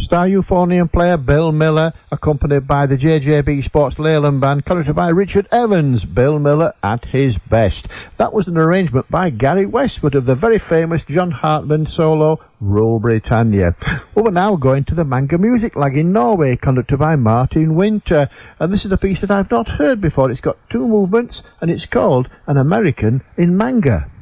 Star euphonium player Bill Miller, accompanied by the JJB Sports Leyland Band, conducted by Richard Evans. Bill Miller at his best. That was an arrangement by Gary Westwood of the very famous John Hartman solo, Rule Britannia. Well, we're now going to the Manga Music Lag in Norway, conducted by Martin Winter. And this is a piece that I've not heard before. It's got 2 movements, and it's called An American in Manga.